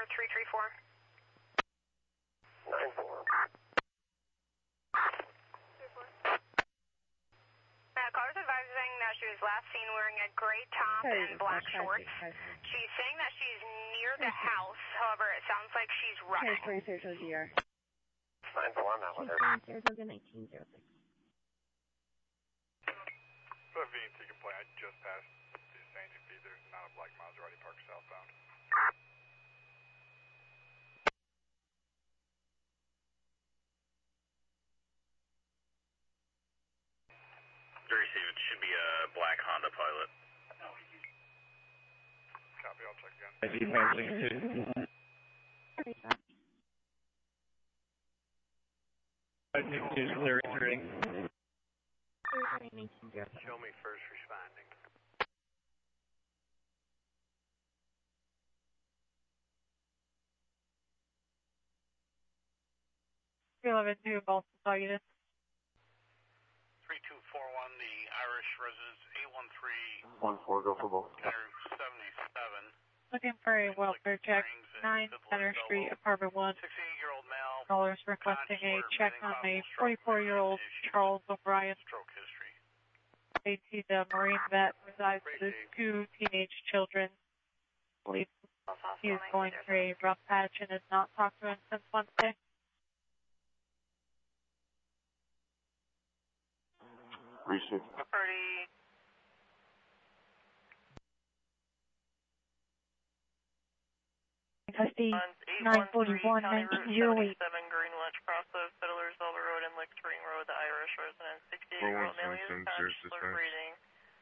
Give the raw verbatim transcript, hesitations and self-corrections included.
four three three four. nine four. Uh, caller's advising that she was last seen wearing a gray top and black shorts. She's saying that she's near the house, however, it sounds like she's running. nine four, I'm out with her. nineteen oh six. fifteen, you can play. I just passed the Saint feed. There's not a black Maserati parked southbound. To receive, it should be a black Honda Pilot. Copy, I'll check again. I see passing too. I think it's clear entering. Show me first responding. three eleven two, Boston Star Unit. three two four one, the Irish residence, eight one three. one four, go for both. seventy-seven. Looking for a welfare check, nine Center Street, apartment one. sixty-eight-year-old male. Callers requesting a check on a forty-four-year-old Charles O'Brien. Stroke history. They see the Marine vet resides with two teenage children. I believe he is going through a rough patch and has not talked to him since Wednesday. Receive. Pretty. Custody nine forty-one, nineteen oh eight. seven Greenwich, cross of Fiddler's Elbow Road and Lick Spring Road, the Irish resident, sixty-eight-year-old male, is patched, alert rating.